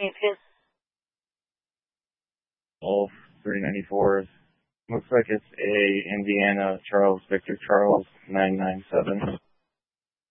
All 394s. Looks like it's a Indiana Charles Victor Charles 997.